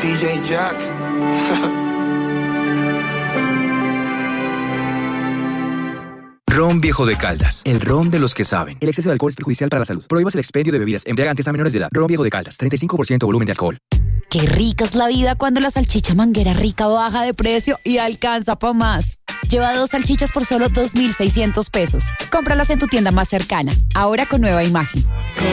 DJ Jack. Ron Viejo de Caldas, el ron de los que saben. El exceso de alcohol es perjudicial para la salud. Prohíbas el expendio de bebidas embriagantes a menores de edad. Ron Viejo de Caldas, 35% volumen de alcohol. Qué rica es la vida cuando la salchicha Manguera Rica baja de precio y alcanza pa' más. Lleva 2 salchichas por solo 2.600 pesos. Cómpralas en tu tienda más cercana, ahora con nueva imagen.